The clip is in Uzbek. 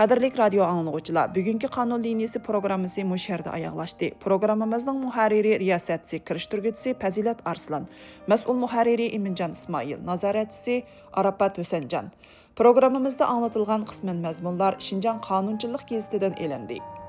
Qadirlik radio anglag'uchilar, bugungi qonun liniyasi programmasi mush yerda oyoqlashdi. Programmamizning muharriri, riyosatchisi, kirishtirguvchisi Fazilat Arslan, mas'ul muharriri Iminjon Ismoil, nazoratchisi Arafat Husanjon. Programmamizda anlatilgan qisman mazmunlar Şinjan qonunchilik gazetidan elindi.